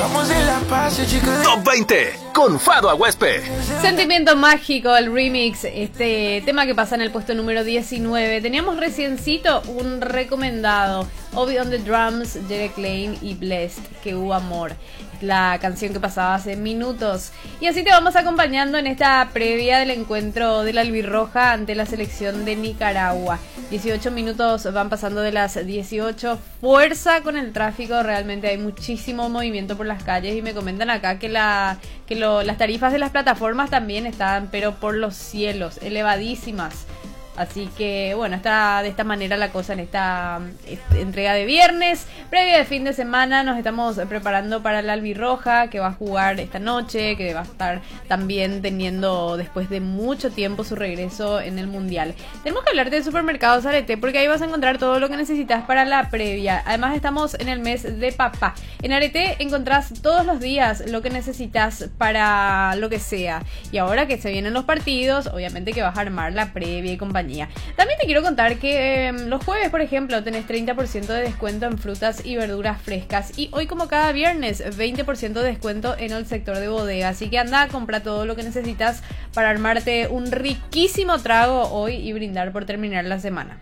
Top 20 con Fado Aguespe. Sentimiento mágico, el remix, este tema que pasa en el puesto número 19. Teníamos reciencito un recomendado, Obi on the Drums, Jere Klein y Blessed, que hubo amor. La canción que pasaba hace minutos. Y así te vamos acompañando en esta previa del encuentro de la albirroja ante la selección de Nicaragua. 18 minutos van pasando de las 18. Fuerza con el tráfico, realmente hay muchísimo movimiento por las calles y me comentan acá que las tarifas de las plataformas también están, pero por los cielos, elevadísimas. Así que bueno, está de esta manera la cosa en esta entrega de viernes, previa de fin de semana. Nos estamos preparando para la albirroja que va a jugar esta noche, que va a estar también teniendo después de mucho tiempo su regreso en el mundial. Tenemos que hablarte de Supermercados Arete porque ahí vas a encontrar todo lo que necesitas para la previa. Además estamos en el mes de papá. En Arete encontrás todos los días lo que necesitas para lo que sea. Y ahora que se vienen los partidos, obviamente que vas a armar la previa y compañía. También te quiero contar que los jueves, por ejemplo, tenés 30% de descuento en frutas y verduras frescas. Y hoy, como cada viernes, 20% de descuento en el sector de bodega. Así que anda, compra todo lo que necesitas para armarte un riquísimo trago hoy y brindar por terminar la semana.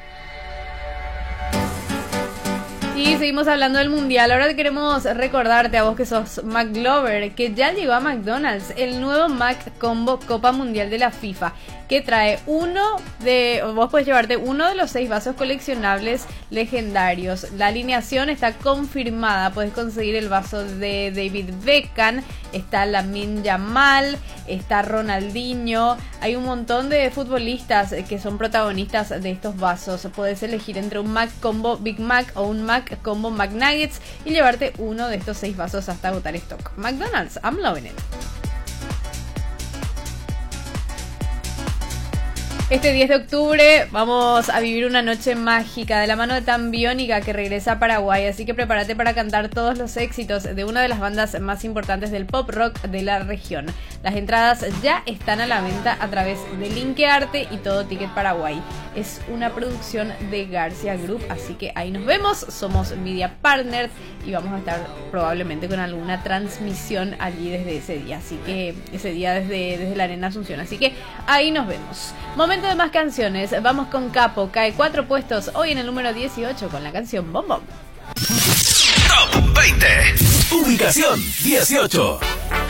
Y seguimos hablando del mundial. Ahora queremos recordarte a vos que sos McLover que ya llegó a McDonald's el nuevo Mac Combo Copa Mundial de la FIFA, que trae vos puedes llevarte uno de los 6 vasos coleccionables legendarios. La alineación está confirmada. Puedes conseguir el vaso de David Beckham, está Lamine Yamal, está Ronaldinho. Hay un montón de futbolistas que son protagonistas de estos vasos. Puedes elegir entre un Mac Combo Big Mac o un Mac Combo McNuggets y llevarte uno de estos 6 vasos hasta agotar stock. McDonald's, I'm loving it. Este 10 de octubre vamos a vivir una noche mágica de la mano de Tan Biónica, que regresa a Paraguay, así que prepárate para cantar todos los éxitos de una de las bandas más importantes del pop rock de la región. Las entradas ya están a la venta a través de Linkearte y Todo Ticket Paraguay. Es una producción de García Group, así que ahí nos vemos. Somos media partners y vamos a estar probablemente con alguna transmisión allí desde ese día, así que ese día desde la Arena Asunción, así que ahí nos vemos. Momento de más canciones, vamos con Capo, cae 4 puestos hoy en el número 18 con la canción Bom Bom. Top 20, ubicación 18.